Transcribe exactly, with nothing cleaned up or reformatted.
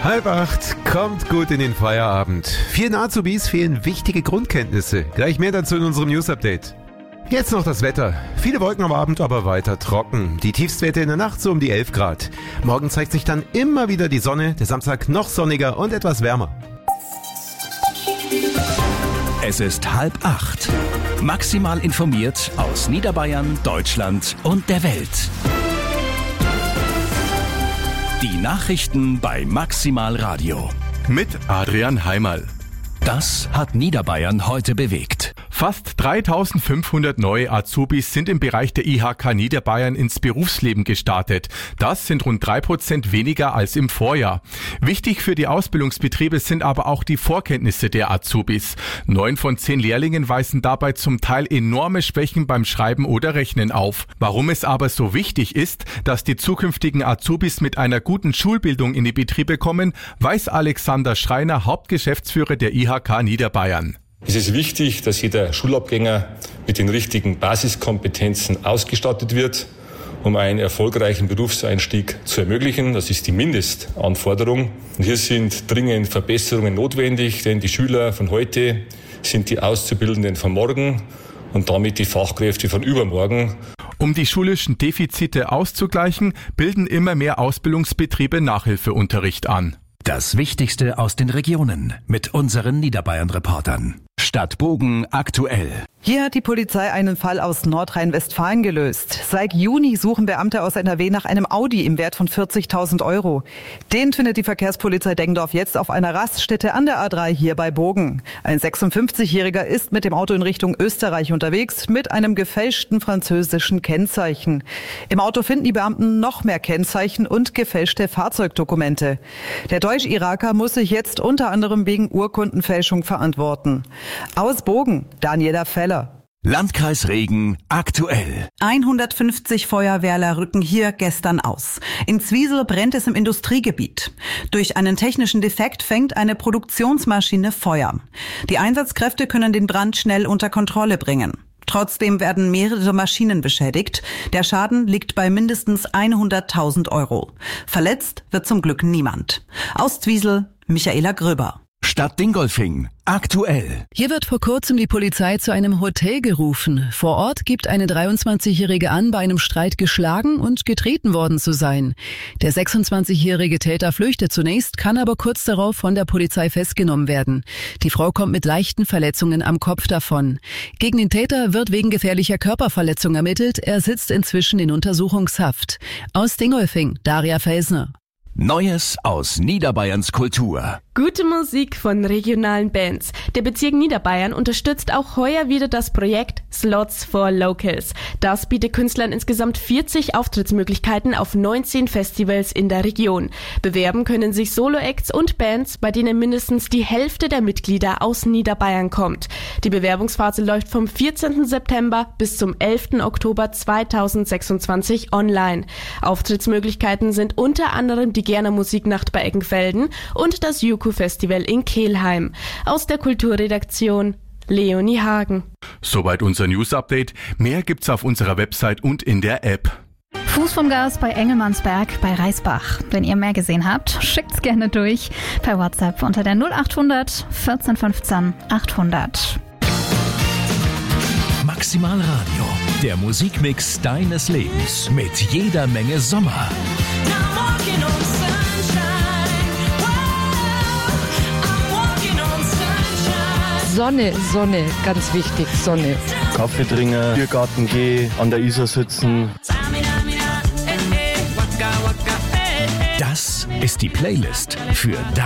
Halb acht, kommt gut in den Feierabend. Vielen Azubis fehlen wichtige Grundkenntnisse. Gleich mehr dazu in unserem News-Update. Jetzt noch das Wetter. Viele Wolken am Abend, aber weiter trocken. Die Tiefstwerte in der Nacht so um die elf Grad. Morgen zeigt sich dann immer wieder die Sonne, der Samstag noch sonniger und etwas wärmer. Es ist halb acht. Maximal informiert aus Niederbayern, Deutschland und der Welt. Die Nachrichten bei Maximal Radio. Mit Adrian Heimerl. Das hat Niederbayern heute bewegt. Fast dreitausendfünfhundert neue Azubis sind im Bereich der I H K Niederbayern ins Berufsleben gestartet. Das sind rund drei Prozent weniger als im Vorjahr. Wichtig für die Ausbildungsbetriebe sind aber auch die Vorkenntnisse der Azubis. Neun von zehn Lehrlingen weisen dabei zum Teil enorme Schwächen beim Schreiben oder Rechnen auf. Warum es aber so wichtig ist, dass die zukünftigen Azubis mit einer guten Schulbildung in die Betriebe kommen, weiß Alexander Schreiner, Hauptgeschäftsführer der I H K Niederbayern. Es ist wichtig, dass jeder Schulabgänger mit den richtigen Basiskompetenzen ausgestattet wird, um einen erfolgreichen Berufseinstieg zu ermöglichen. Das ist die Mindestanforderung. Und hier sind dringend Verbesserungen notwendig, denn die Schüler von heute sind die Auszubildenden von morgen und damit die Fachkräfte von übermorgen. Um die schulischen Defizite auszugleichen, bilden immer mehr Ausbildungsbetriebe Nachhilfeunterricht an. Das Wichtigste aus den Regionen mit unseren Niederbayern-Reportern. Stadt Bogen aktuell. Hier hat die Polizei einen Fall aus Nordrhein-Westfalen gelöst. Seit Juni suchen Beamte aus N R W nach einem Audi im Wert von vierzigtausend Euro. Den findet die Verkehrspolizei Deggendorf jetzt auf einer Raststätte an der A drei hier bei Bogen. Ein sechsundfünfzigjähriger ist mit dem Auto in Richtung Österreich unterwegs mit einem gefälschten französischen Kennzeichen. Im Auto finden die Beamten noch mehr Kennzeichen und gefälschte Fahrzeugdokumente. Der Deutsch-Iraker muss sich jetzt unter anderem wegen Urkundenfälschung verantworten. Aus Bogen, Daniela Feller. Landkreis Regen aktuell. hundertfünfzig Feuerwehrler rücken hier gestern aus. In Zwiesel brennt es im Industriegebiet. Durch einen technischen Defekt fängt eine Produktionsmaschine Feuer. Die Einsatzkräfte können den Brand schnell unter Kontrolle bringen. Trotzdem werden mehrere Maschinen beschädigt. Der Schaden liegt bei mindestens hunderttausend Euro. Verletzt wird zum Glück niemand. Aus Zwiesel, Michaela Gröber. Stadt Dingolfing aktuell. Hier wird vor kurzem die Polizei zu einem Hotel gerufen. Vor Ort gibt eine dreiundzwanzigjährige an, bei einem Streit geschlagen und getreten worden zu sein. Der sechsundzwanzigjährige Täter flüchtet zunächst, kann aber kurz darauf von der Polizei festgenommen werden. Die Frau kommt mit leichten Verletzungen am Kopf davon. Gegen den Täter wird wegen gefährlicher Körperverletzung ermittelt. Er sitzt inzwischen in Untersuchungshaft. Aus Dingolfing, Daria Felsner. Neues aus Niederbayerns Kultur. Gute Musik von regionalen Bands. Der Bezirk Niederbayern unterstützt auch heuer wieder das Projekt Slots for Locals. Das bietet Künstlern insgesamt vierzig Auftrittsmöglichkeiten auf neunzehn Festivals in der Region. Bewerben können sich Solo-Acts und Bands, bei denen mindestens die Hälfte der Mitglieder aus Niederbayern kommt. Die Bewerbungsphase läuft vom vierzehnten September bis zum elften Oktober zweitausendsechsundzwanzig online. Auftrittsmöglichkeiten sind unter anderem die Gerner Musiknacht bei Eggenfelden und das Juku-Festival in Kelheim. Aus der Kulturredaktion Leonie Hagen. Soweit unser News-Update. Mehr gibt's auf unserer Website und in der App. Fuß vom Gas bei Engelmannsberg bei Reisbach. Wenn ihr mehr gesehen habt, schickt's gerne durch per WhatsApp unter der null achthundert vierzehn fünfzehn achthundert. Maximal Radio, der Musikmix deines Lebens mit jeder Menge Sommer. Sonne, Sonne, ganz wichtig, Sonne. Kaffee trinken, Biergarten gehen, an der Isar sitzen. Das ist die Playlist für